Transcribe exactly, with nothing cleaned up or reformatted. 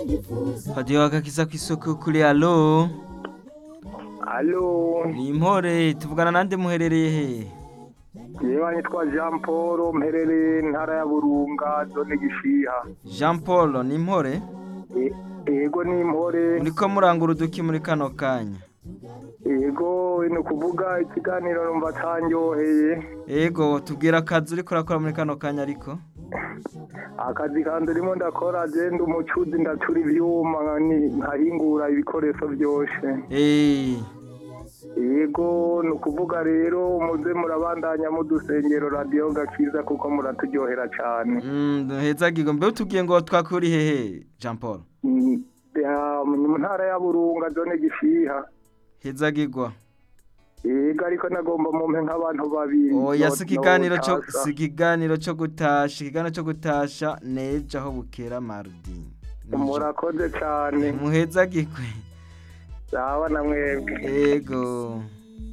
Radio agakiza kw'isoko kuri allo. Allo, Ni impore tuvugana nande muherereye he? yewe nitwa Jean Paul mperereye ntara ya Burunga zone Gishiha. Jean Paul ni impore? E- Ego ni impore, Muriko murangura uduki muri kano kanya? ego ni ukuvuga ikiganiro numva canyoheye. Ego tubwira akazi uriko urakora muri kano kanya ariko? Akazi kanje ndimo ndakora je ndi umucuzi ndacura ivyuma ni- nkahingura ibikoresho vyose. Eh, Ego ni ukuvuga rero muze murabandanya mudusengero radio gakiza kuko muraturyohera cane. mm, heza gigo mbe utubwiye ngo twakuri hehe Jean Paul? Mm, ya, mu ntara ya Burunga zone Gishiha. Heza gigwa. Ego ariko nagomba mumpe nk'abantu babiri. Oya no- si ikiganiro no co tasa. si ikiganiro co gutasha, ikiganiro co gutasha nejo aho bukera mardi. Murakoze cane. Muheza gikwe. Sawa na mwebwe. Ego.